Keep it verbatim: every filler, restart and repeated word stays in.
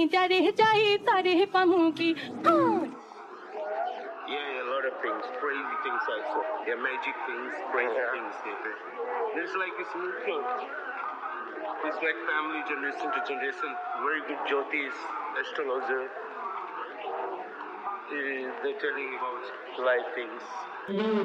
যারে চাই তারে পামু কি Yeah, yeah, a lot of things, crazy things also. Yeah, magic things, crazy yeah. things. Yeah. It's like it's neutral. It's like family generation to generation. Very good Jyotis, astrologer. Uh, they're telling about life things.